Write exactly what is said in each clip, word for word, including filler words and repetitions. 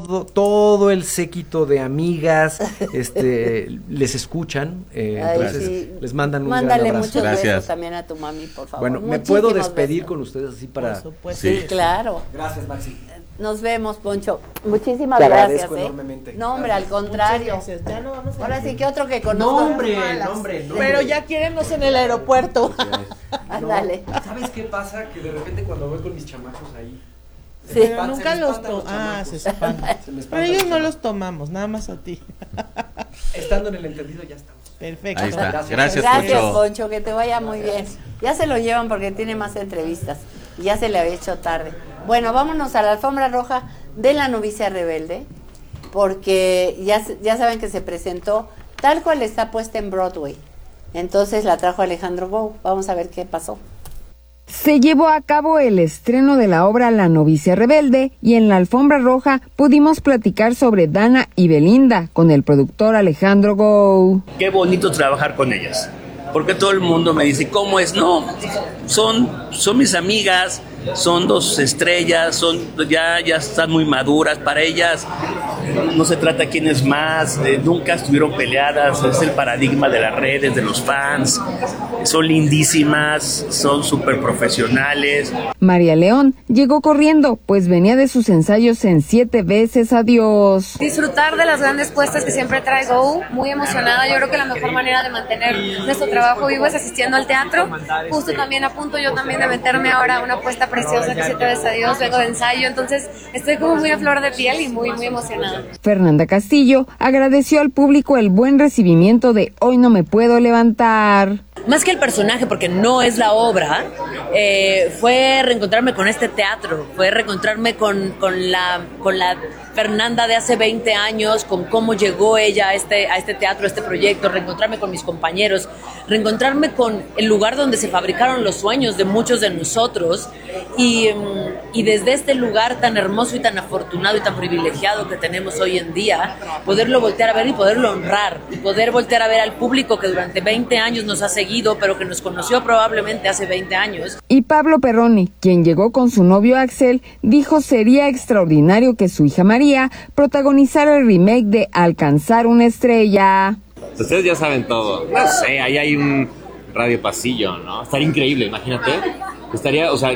todo, todo el séquito de amigas, este, les escuchan, eh, Ay, entonces sí. les mandan un Mándale gran abrazo. muchos Gracias. besos también a tu mami, por favor. Bueno, ¿me Muchísimos puedo despedir besos. con ustedes así para...? Por supuesto. Sí. Sí, claro. Gracias, Maxi. Nos vemos, Poncho. Muchísimas Te gracias. agradezco ¿eh? enormemente. No, hombre, al Muchas contrario. gracias. Ya no vamos a Ahora decir. sí que otro que conozco. No, hombre, Malas. no, hombre, no. Pero ya quiérenos en el aeropuerto. Ándale. No, ¿sabes qué pasa? Que de repente cuando voy con mis chamacos ahí... Sí. se me Pero espan- nunca se me los espantan to- Ah, chamacos. se espantan. Se me espantan Pero ellos los no los chamacos. tomamos, nada más a ti. Estando en el entendido ya estamos. Perfecto. Ahí está. Gracias. Gracias, Gracias, Poncho. Poncho, que te vaya muy bien. Ya se lo llevan porque tiene más entrevistas. Y ya se le había hecho tarde. Bueno, vámonos a la alfombra roja de La novicia rebelde, porque ya, ya saben que se presentó tal cual está puesta en Broadway. Entonces la trajo Alejandro Gou. Vamos a ver qué pasó. Se llevó a cabo el estreno de la obra La novicia rebelde y en la alfombra roja pudimos platicar sobre Dana y Belinda con el productor Alejandro Gou. Qué bonito trabajar con ellas, porque todo el mundo me dice, ¿cómo es? No, son, son mis amigas, son dos estrellas, son ya, ya están muy maduras para ellas, no se trata quién es más, eh, nunca estuvieron peleadas, es el paradigma de las redes, de los fans, son lindísimas, son súper profesionales. María León llegó corriendo, pues venía de sus ensayos en Siete veces adiós. Disfrutar de las grandes puestas que siempre trae Gou, muy emocionada. Yo creo que la mejor manera de mantener nuestro trabajo vivo es asistiendo al teatro. Justo también a punto yo también de meterme ahora a una puesta preciosa que Siete veces adiós, vengo de ensayo, entonces estoy como muy a flor de piel y muy, muy emocionada. Fernanda Castillo agradeció al público el buen recibimiento de Hoy no me puedo levantar. Más que el personaje, porque no es la obra, eh, fue reencontrarme con este teatro, fue reencontrarme con, con, la, con la Fernanda de hace veinte años, con cómo llegó ella a este, a este teatro, a este proyecto, reencontrarme con mis compañeros, reencontrarme con el lugar donde se fabricaron los sueños de muchos de nosotros y, y desde este lugar tan hermoso y tan afortunado y tan privilegiado que tenemos hoy en día, poderlo voltear a ver y poderlo honrar, y poder voltear a ver al público que durante veinte años nos ha seguido, pero que nos conoció probablemente hace veinte años. Y Pablo Perroni, quien llegó con su novio Axel, dijo sería extraordinario que su hija María protagonizara el remake de Alcanzar una estrella. Ustedes ya saben todo. No sé, ahí hay un radio pasillo, ¿no? Estaría increíble, imagínate. Estaría, o sea,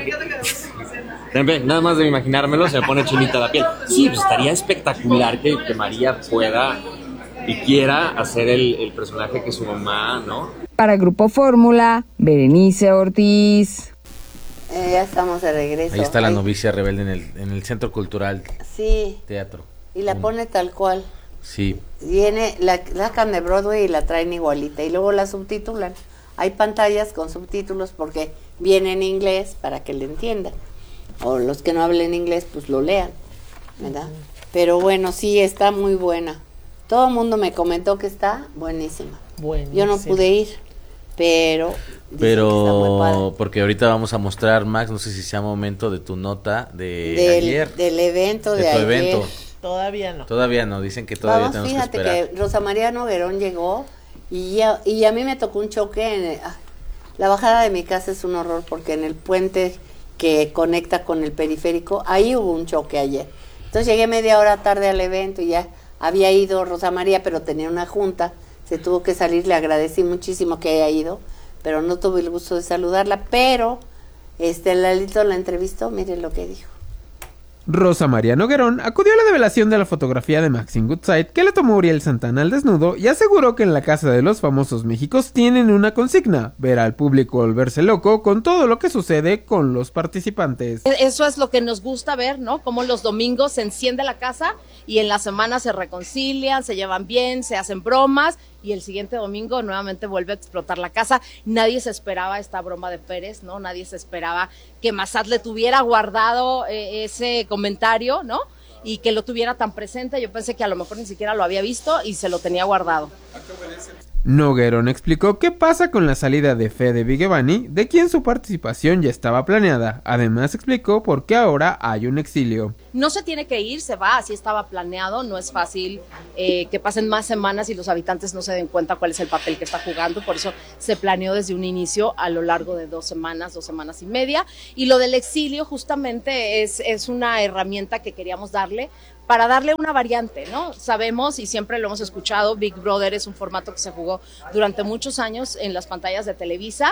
nada más de imaginármelo se me pone chinita la piel. Sí, pues estaría espectacular que, que María pueda y quiera hacer el, el personaje que su mamá, ¿no? Para Grupo Fórmula, Berenice Ortiz. Eh, ya estamos de regreso. Ahí está La Ay, novicia rebelde en el, en el Centro Cultural Sí, Teatro. y la pone tal cual. Sí. Viene, la sacan de Broadway y la traen igualita y luego la subtitulan. Hay pantallas con subtítulos porque viene en inglés para que le entiendan. O los que no hablen inglés pues lo lean, ¿verdad? Pero bueno, sí, está muy buena. Todo el mundo me comentó que está buenísima. Buenísimo. Yo no pude ir, pero... dicen que está muy padre. Pero porque ahorita vamos a mostrar, Max, no sé si sea momento de tu nota de del, ayer. del evento de, de tu ayer. evento. Todavía no. Todavía no, dicen que todavía Vamos, tenemos fíjate que que, esperar. Rosa María Noguerón llegó y, ya, y a mí me tocó un choque. En, ah, la bajada de mi casa es un horror porque en el puente que conecta con el periférico, ahí hubo un choque ayer. Entonces llegué media hora tarde al evento y ya había ido Rosa María, pero tenía una junta, se tuvo que salir, le agradecí muchísimo que haya ido, pero no tuve el gusto de saludarla, pero este Lalito la entrevistó, miren lo que dijo. Rosa María Noguerón acudió a la develación de la fotografía de Maxine Goodside que le tomó Uriel Santana al desnudo y aseguró que en la Casa de los Famosos Méxicos tienen una consigna: ver al público volverse loco con todo lo que sucede con los participantes. Eso es lo que nos gusta ver, ¿no? Cómo los domingos se enciende la casa y en la semana se reconcilian, se llevan bien, se hacen bromas y el siguiente domingo nuevamente vuelve a explotar la casa. Nadie se esperaba esta broma de Pérez, ¿no? Nadie se esperaba que Massad le tuviera guardado eh, ese comentario, ¿no? Y que lo tuviera tan presente. Yo pensé que a lo mejor ni siquiera lo había visto y se lo tenía guardado. Noguerón explicó qué pasa con la salida de Fede Vigevani, de quien su participación ya estaba planeada. Además explicó por qué ahora hay un exilio. No se tiene que ir, se va, así estaba planeado. No es fácil eh, que pasen más semanas y los habitantes no se den cuenta cuál es el papel que está jugando. Por eso se planeó desde un inicio a lo largo de dos semanas, dos semanas y media. Y lo del exilio justamente es, es una herramienta que queríamos darle para darle una variante, ¿no? Sabemos y siempre lo hemos escuchado, Big Brother es un formato que se jugó durante muchos años en las pantallas de Televisa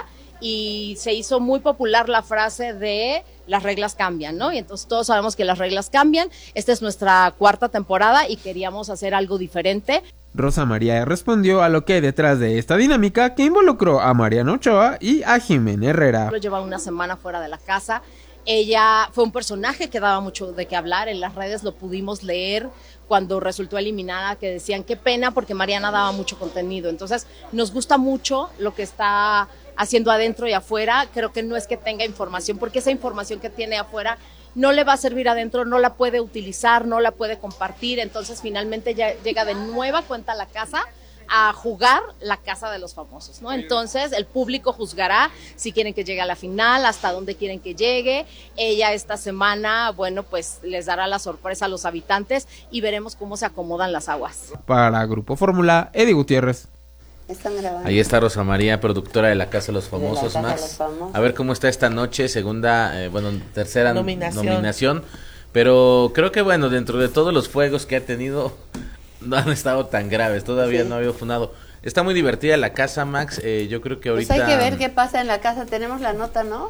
y se hizo muy popular la frase de las reglas cambian, ¿no? Y entonces todos sabemos que las reglas cambian. Esta es nuestra cuarta temporada y queríamos hacer algo diferente. Rosa María respondió a lo que hay detrás de esta dinámica que involucró a Mariana Ochoa y a Jimena Herrera. Lleva una semana fuera de la casa. Ella fue un personaje que daba mucho de qué hablar, en las redes lo pudimos leer cuando resultó eliminada, que decían qué pena porque Mariana daba mucho contenido. Entonces nos gusta mucho lo que está haciendo adentro y afuera. Creo que no es que tenga información, porque esa información que tiene afuera no le va a servir adentro, no la puede utilizar, no la puede compartir. Entonces finalmente ya llega de nueva cuenta a la casa a jugar la casa de los famosos, ¿no? Entonces el público juzgará si quieren que llegue a la final, hasta dónde quieren que llegue. Ella esta semana, bueno, pues les dará la sorpresa a los habitantes y veremos cómo se acomodan las aguas. Para Grupo Fórmula, Eddie Gutiérrez. Están grabando. Ahí está Rosa María, productora de La Casa de los Famosos, de la Casa Max. de los Famosos. A ver cómo está esta noche, segunda, eh, bueno, tercera Nominación. nominación. Pero creo que, bueno, dentro de todos los fuegos que ha tenido, no han estado tan graves, todavía Sí. no ha habido funado. Está muy divertida la casa, Max, eh, yo creo que Pues ahorita... hay que ver qué pasa en la casa, tenemos la nota, ¿no?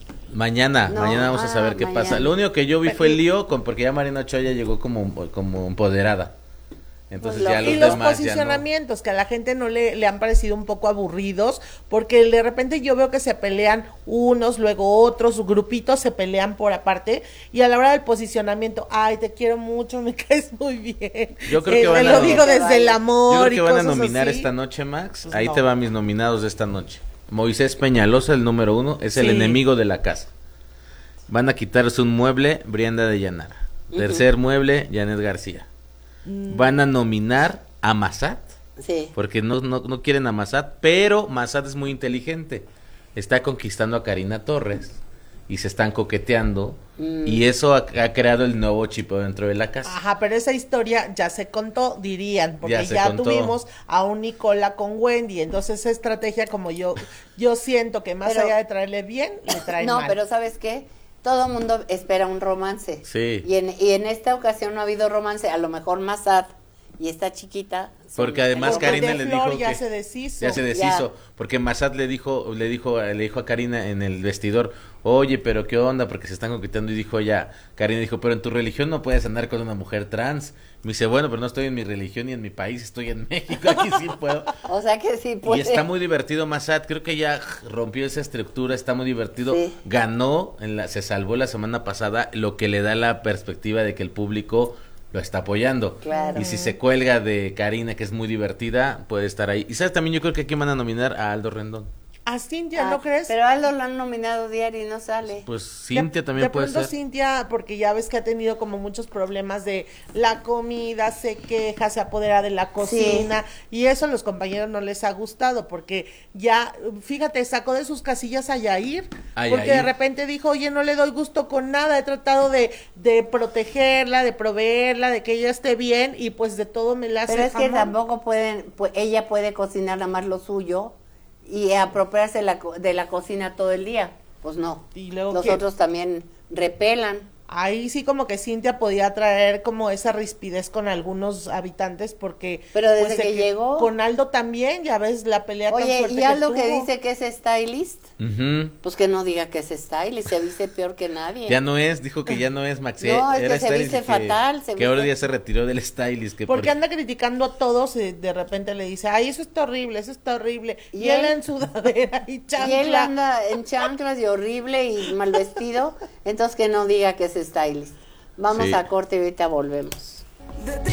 Mañana, No, mañana vamos a ah, saber qué mañana. pasa. Lo único que yo vi fue el lío, con, porque ya Mariana Ochoa ya llegó como, como empoderada. Entonces Pues ya lo- los Y los demás ya no. posicionamientos que a la gente no le, le han parecido un poco aburridos, porque de repente yo veo que se pelean unos, luego otros, grupitos se pelean por aparte, y a la hora del posicionamiento, ay, te quiero mucho, me caes muy bien. Yo creo que Eh, van te a- lo digo desde el amor. Yo creo que y van a cosas nominar así. esta noche, Max. Pues Ahí no. te van mis nominados de esta noche. Moisés Peñalosa, el número uno, es el Sí. enemigo de la casa. Van a quitarse un mueble, Brianda de Llanara. Tercer mueble, Janet García. Mm. Van a nominar a Massat, Sí. porque no, no, no quieren a Massat, pero Massat es muy inteligente. Está conquistando a Karina Torres y se están coqueteando. Mm. Y eso ha, ha creado el nuevo chipeo dentro de la casa. Ajá, pero esa historia ya se contó, dirían, porque Ya ya, se contó. tuvimos a un Nicola con Wendy, entonces esa estrategia como yo, yo siento que más Pero- allá de traerle bien, le trae No, mal. pero ¿sabes qué? Todo mundo espera un romance. Sí. Y en, y en esta ocasión no ha habido romance, a lo mejor Massat y esta chiquita. son- Porque además Porque Karina de le Flor dijo ya que se deshizo. ya se deshizo, porque Massat le dijo, le dijo, le dijo a Karina en el vestidor, oye, pero qué onda, porque se están coqueteando, y dijo ya, Karina dijo, pero en tu religión no puedes andar con una mujer trans. Me dice, bueno, pero no estoy en mi religión ni en mi país, estoy en México, aquí sí puedo. O sea que sí puede. Y está muy divertido Massat, creo que ya rompió esa estructura, está muy divertido, Sí. ganó, en la, se salvó la semana pasada, lo que le da la perspectiva de que el público lo está apoyando. Claro. Y si se cuelga de Karina, que es muy divertida, puede estar ahí. Y sabes, también yo creo que aquí van a nominar a Aldo Rendón. A Cintia, Ah, ¿no crees? Pero a Aldo lo han nominado diario y no sale. Pues Cintia de, también de puede pronto ser. Cintia, porque ya ves que ha tenido como muchos problemas de la comida, se queja, se apodera de la cocina, y eso a los compañeros no les ha gustado, porque ya, fíjate, sacó de sus casillas a Yair, A porque Yair. de repente dijo, oye, no le doy gusto con nada, he tratado de, de protegerla, de proveerla, de que ella esté bien, y pues de todo me la hace Pero es que jamón. tampoco pueden, pues ella puede cocinar nada más lo suyo y apropiarse la co- de la cocina todo el día. Pues no. Y luego Los que- otros también repelan. Ahí sí como que Cintia podía traer como esa rispidez con algunos habitantes porque... Pero desde pues, que se- llegó- Con Aldo también, ya ves la pelea tan Oye, fuerte y Aldo que, tuvo. dice que es stylist, Ujú. pues que no diga que es stylist, se viste peor que nadie. Ya no es, dijo que ya no es Maxi. No, es era que se stylist viste y que- fatal, se que ahora viste- ya se retiró del stylist. Que Porque por- anda criticando a todos y de repente le dice, ay, eso está horrible, eso está horrible. Y, Y él él- en sudadera y Y él chancla. anda en chanclas y horrible y mal vestido, entonces que no diga que es stylist. Vamos Sí. a corte y ahorita volvemos.